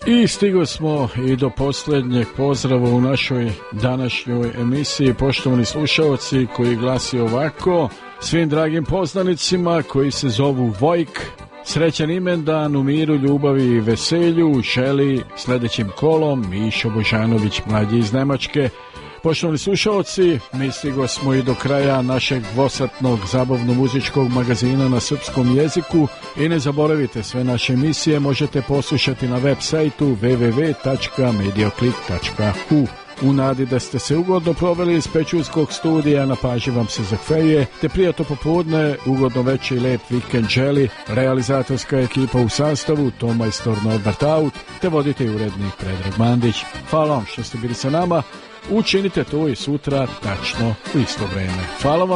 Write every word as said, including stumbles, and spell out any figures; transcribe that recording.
I stigli smo i do posljednjeg pozdrava u našoj današnjoj emisiji, poštovani slušalci, koji glasi ovako: svim dragim poznanicima koji se zovu Vojk, srećan imendan u miru, ljubavi i veselju želi sljedećim kolom Mišo Božanović, mlađi iz Nemačke. Poštovani slušalci, mi stigli smo i do kraja našeg dvosatnog zabavno-muzičkog magazina na srpskom jeziku i ne zaboravite, sve naše emisije možete poslušati na web sajtu w w w tačka medioklik tačka h u. U nadi da ste se ugodno proveli iz Pečurskog studija, na paži vam se zahvaljujem, te prijatno popodne, ugodno večer i lep vikend želi realizatorska ekipa u sastavu Tomajstor Norbert Aut, te vodite i urednik Predrag Mandić. Hvala vam što ste bili sa nama. Učinite to i sutra tačno u isto vrijeme. Hvala vam.